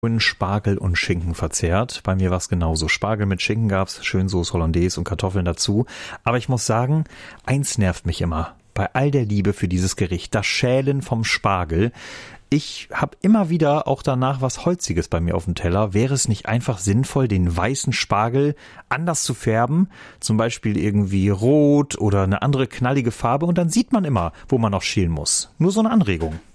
Und Spargel und Schinken verzehrt. Bei mir war es genauso. Spargel mit Schinken gab's, schön Sauce Hollandaise und Kartoffeln dazu. Aber ich muss sagen, eins nervt mich immer. Bei all der Liebe für dieses Gericht, das Schälen vom Spargel. Ich habe immer wieder auch danach was Holziges bei mir auf dem Teller. Wäre es nicht einfach sinnvoll, den weißen Spargel anders zu färben? Zum Beispiel irgendwie rot oder eine andere knallige Farbe. Und dann sieht man immer, wo man noch schälen muss. Nur so eine Anregung.